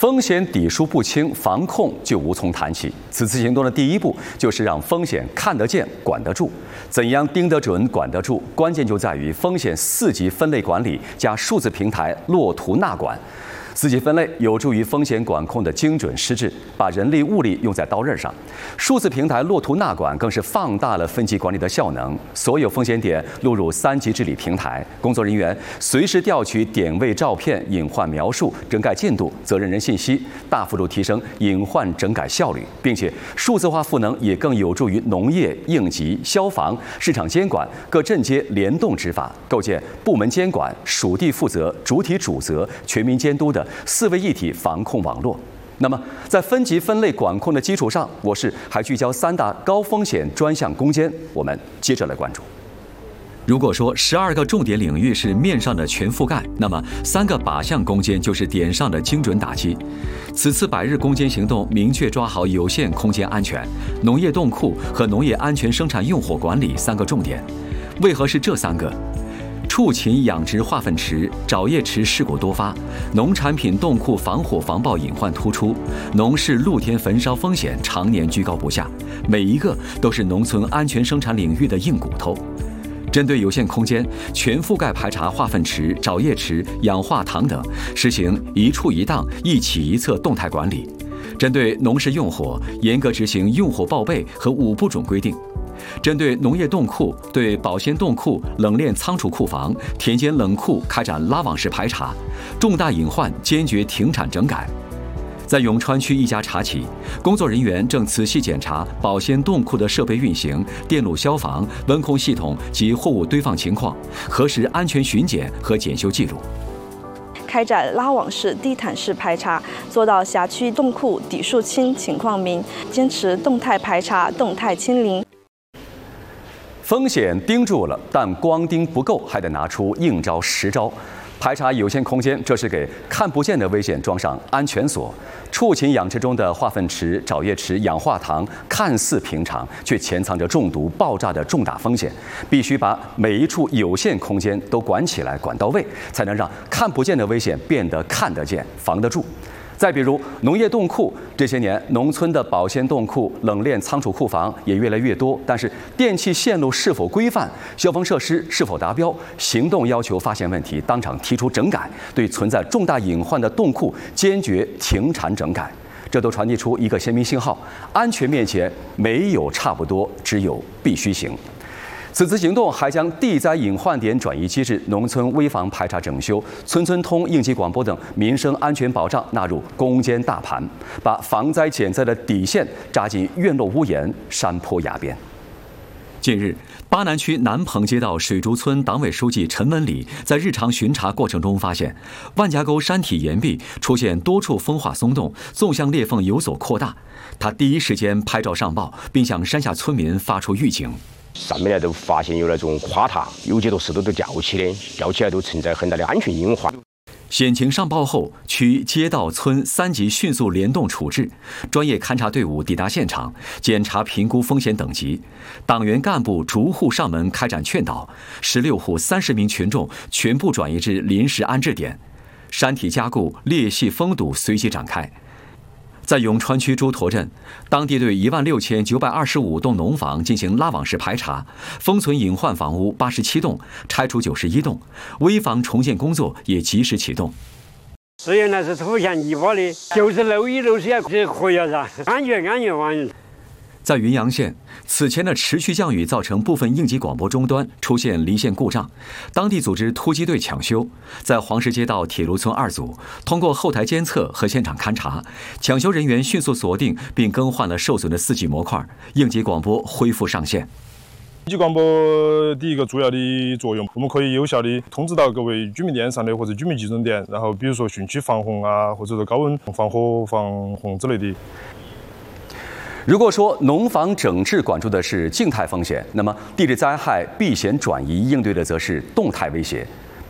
风险底数不清，防控就无从谈起。此次行动的第一步就是让风险看得见、管得住。怎样盯得准、管得住？关键就在于风险4级分类管理加数字平台落图纳管。4级分类有助于风险管控的精准施治，把人力物力用在刀刃上。数字平台落图纳管更是放大了分级管理的效能，所有风险点录入3级治理平台，工作人员随时调取点位照片、隐患描述、整改进度、责任人信息，大幅度提升隐患整改效率，并且数字化赋能也更有助于农业、应急、消防、市场监管各镇阶联动执法，构建部门监管、属地负责、主体主责、全民监督的4位一体防控网络。那么，在分级分类管控的基础上，我市还聚焦3大高风险专项攻坚，我们接着来关注。如果说12个重点领域是面上的全覆盖，那么3个靶向攻坚就是点上的精准打击。此次100日攻坚行动明确抓好有限空间安全、农业冻库和农业安全生产用火管理3个重点。为何是这3个？畜禽养殖化粪池、沼液池事故多发，农产品冻库防火防爆隐患突出，农事露天焚烧风险常年居高不下，每一个都是农村安全生产领域的硬骨头。针对有限空间，全覆盖排查化粪池、沼液池、氧化塘等，实行一处一档、一起一策动态管理。针对农事用火，严格执行用火报备和5不准规定。针对农业冻库，对保鲜冻库、冷链仓储库房、田间冷库开展拉网式排查，重大隐患坚决停产整改。在永川区一家茶企，工作人员正仔细检查保鲜冻库的设备运行、电路消防、温控系统及货物堆放情况，核实安全巡检和检修记录。 开展拉网式、地毯式排查，做到辖区冻库底数清、情况明，坚持动态排查、动态清零。 风险盯住了，但光盯不够，还得拿出硬招实招。排查有限空间，这是给看不见的危险装上安全锁。畜禽养殖中的化粪池、沼液池、氧化塘看似平常，却潜藏着中毒、爆炸的重大风险。必须把每一处有限空间都管起来、管到位，才能让看不见的危险变得看得见、防得住。再比如农业冻库，这些年农村的保鲜冻库、冷链仓储库房也越来越多，但是电气线路是否规范、消防设施是否达标，行动要求发现问题当场提出整改，对存在重大隐患的冻库坚决停产整改。这都传递出一个鲜明信号：安全面前没有差不多，只有必须行。此次行动还将地灾隐患点转移机制、农村危防排查整修、村村通应急广播等民生安全保障纳入攻坚大盘，把防灾减灾的底线扎进院落屋檐、山坡崖边。近日，巴南区南棚街道水竹村党委书记陈文礼在日常巡查过程中发现，万家沟山体岩壁出现多处风化松动，纵向裂缝有所扩大。他第一时间拍照上报，并向山下村民发出预警。 上面呢都发现有那种垮塌，有几坨石头都吊起的，吊起来都存在很大的安全隐患。 险情上报后，区街道村3级迅速联动处置，专业勘查队伍抵达现场，检查评估风险等级。党员干部逐户上门开展劝导，16户30名群众全部转移至临时安置点，山体加固、裂隙封堵随即展开。在永川区朱沱镇，当地对16925栋农房进行拉网式排查，封存隐患房屋87栋，拆除91栋，危房重建工作也及时启动。 虽然那是土墙泥巴的，就是漏雨漏水也可以噻，安全完。 在云阳县，此前的持续降雨造成部分应急广播终端出现离线故障，当地组织突击队抢修。在黄石街道铁炉村2组，通过后台监测和现场勘查，抢修人员迅速锁定并更换了受损的4G 模块，应急广播恢复上线。 应急广播第一个主要的作用，我们可以有效的通知到各位居民点上的或者居民集中点，然后比如说汛区防洪啊，或者说高温防火防洪之类的。 如果说农房整治管住的是静态风险，那么地质灾害避险转移应对的则是动态威胁。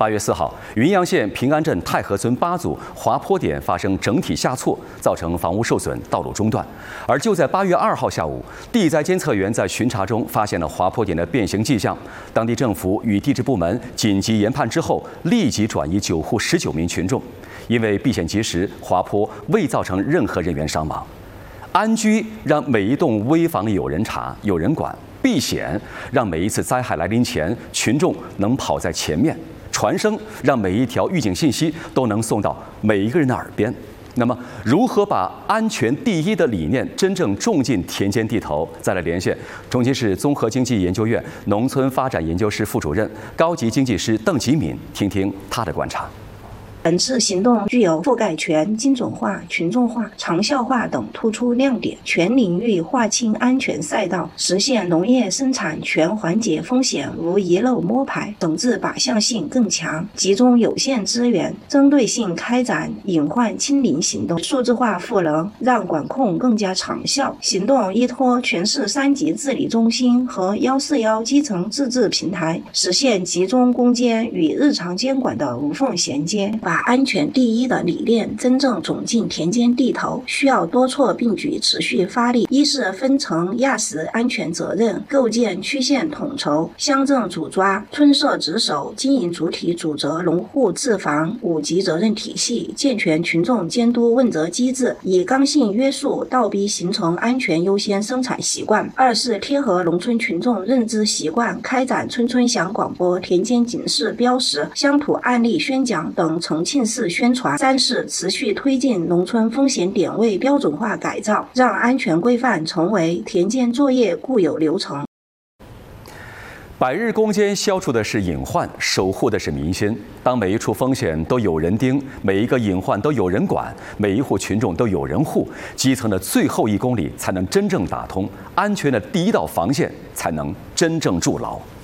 8月4号，云阳县平安镇太河村8组滑坡点发生整体下挫，造成房屋受损、道路中断。而就在8月2号下午，地灾监测员在巡查中发现了滑坡点的变形迹象，当地政府与地质部门紧急研判之后，立即转移9户19名群众。因为避险及时，滑坡未造成任何人员伤亡。安居让每一栋危房有人查、有人管；避险让每一次灾害来临前，群众能跑在前面；传声让每一条预警信息都能送到每一个人的耳边。那么，如何把安全第一的理念真正种进田间地头？再来连线重庆市综合经济研究院农村发展研究室副主任、高级经济师邓吉敏，听听他的观察。 本次行动具有覆盖全、精准化、群众化、长效化等突出亮点，全领域划清安全赛道，实现农业生产全环节风险无遗漏摸排，整治靶向性更强，集中有限资源，针对性开展隐患清零行动，数字化赋能，让管控更加长效。行动依托全市3级治理中心和141基层自治平台，实现集中攻坚与日常监管的无缝衔接。把安全第一的理念真正种进田间地头，需要多措并举，持续发力。一是分层压实安全责任，构建区县统筹、乡镇主抓、村社值守、经营主体主责、农户自防5级责任体系，健全群众监督问责机制，以刚性约束倒逼形成安全优先生产习惯。二是贴合农村群众认知习惯，开展村村响广播、田间警示标识、乡土案例宣讲等重庆式宣传。三是持续推进农村风险点位标准化改造，让安全规范成为田间作业固有流程。 百日攻坚消除的是隐患，守护的是民心。当每一处风险都有人盯，每一个隐患都有人管，每一户群众都有人护，基层的最后1公里才能真正打通，安全的第一道防线才能真正筑牢。